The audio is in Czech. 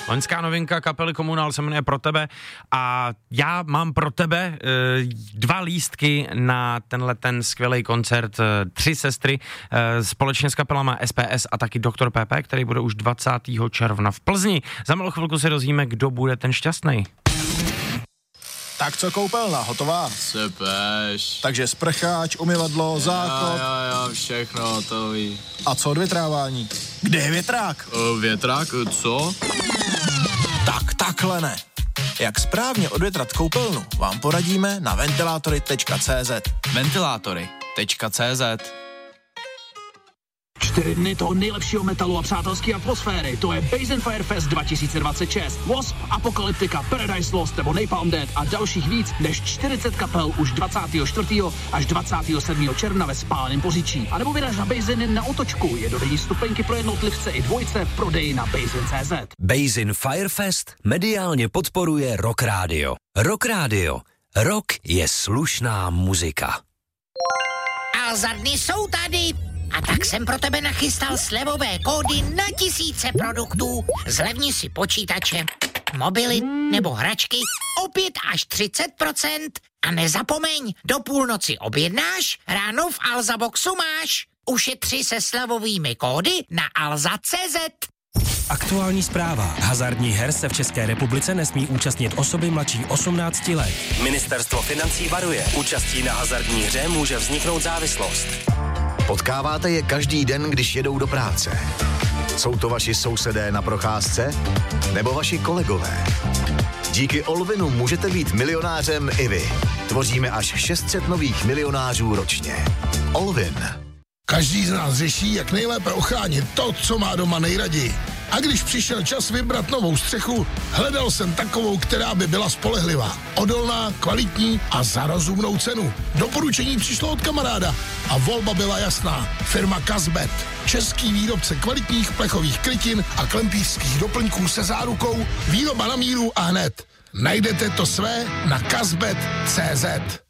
Loňská novinka kapely Komunál se jmenuje Pro tebe a já mám pro tebe 2 lístky na ten skvělý koncert 3 sestry společně s kapelama SPS a taky Dr. PP, který bude už 20. června v Plzni. Za malou chvilku se dozvíme, kdo bude ten šťastný. Tak co koupelna, hotová? Sepeš. Takže sprcháč, umyvadlo, záchod. Jo, všechno hotový. A co odvětrávání? Kde je větrák? Větrák? Co? Tak takhle ne. Jak správně odvětrat koupelnu, vám poradíme na ventilátory.cz. Ventilátory.cz. 4 dny toho nejlepšího metalu a přátelské atmosféry. To je Basin Fire Fest 2026. Wasp, Apocalyptica, Paradise Lost nebo Napalm Death a dalších víc než 40 kapel už 24. až 27. června ve Spálném Poříčí. A nebo vyraž na Basin na otočku. Jednodenní stupenky pro jednotlivce i dvojce v prodeji na Basin.cz. Basin Fire Fest mediálně podporuje Rock Radio. Rock Radio. Rock je slušná muzika. Alzarny jsou tady. A tak jsem pro tebe nachystal slevové kódy na tisíce produktů. Zlevni si počítače, mobily nebo hračky o 5 až 30%. A nezapomeň, do půlnoci objednáš, ráno v Alzaboxu máš. Ušetři se slevovými kódy na alza.cz. Aktuální zpráva. Hazardních her se v České republice nesmí účastnit osoby mladší 18 let. Ministerstvo financí varuje. Účastí na hazardní hře může vzniknout závislost. Potkáváte je každý den, když jedou do práce. Jsou to vaši sousedé na procházce? Nebo vaši kolegové? Díky Olvinu můžete být milionářem i vy. Tvoříme až 600 nových milionářů ročně. Olvin. Každý z nás řeší, jak nejlépe ochránit to, co má doma nejraději. A když přišel čas vybrat novou střechu, hledal jsem takovou, která by byla spolehlivá, odolná, kvalitní a za rozumnou cenu. Doporučení přišlo od kamaráda a volba byla jasná. Firma Kazbet. Český výrobce kvalitních plechových krytin a klempířských doplňků se zárukou, výroba na míru a hned. Najdete to své na kazbet.cz.